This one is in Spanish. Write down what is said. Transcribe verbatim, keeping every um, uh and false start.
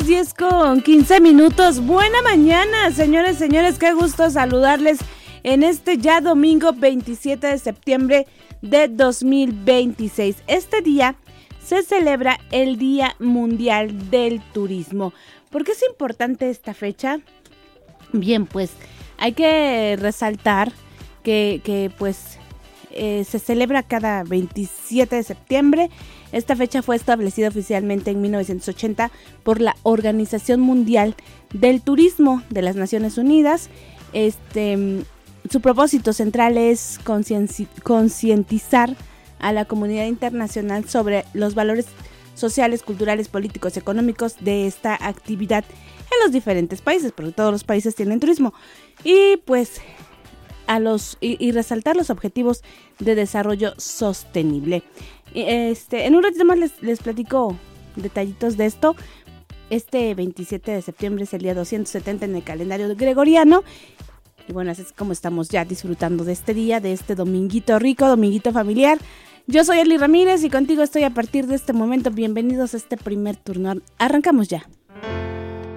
diez con quince minutos. Buena mañana, señores, señores, qué gusto saludarles en este ya domingo veintisiete de septiembre de dos mil veintiséis. Este día se celebra el Día Mundial del Turismo. ¿Por qué es importante esta fecha? Bien, pues hay que resaltar que, que pues eh, se celebra cada veintisiete de septiembre. Esta fecha fue establecida oficialmente en mil novecientos ochenta por la Organización Mundial del Turismo de las Naciones Unidas. Este, su propósito central es concienci- concientizar a la comunidad internacional sobre los valores sociales, culturales, políticos, económicos de esta actividad en los diferentes países, porque todos los países tienen turismo. Y pues a los y, y resaltar los objetivos de desarrollo sostenible. Este, en un ratito más les, les platico detallitos de esto. Este veintisiete de septiembre es el día doscientos setenta en el calendario gregoriano. Y bueno, así es como estamos ya disfrutando de este día, de este dominguito rico, dominguito familiar. Yo soy Eli Ramírez y contigo estoy a partir de este momento. Bienvenidos a este primer turno. Arrancamos ya.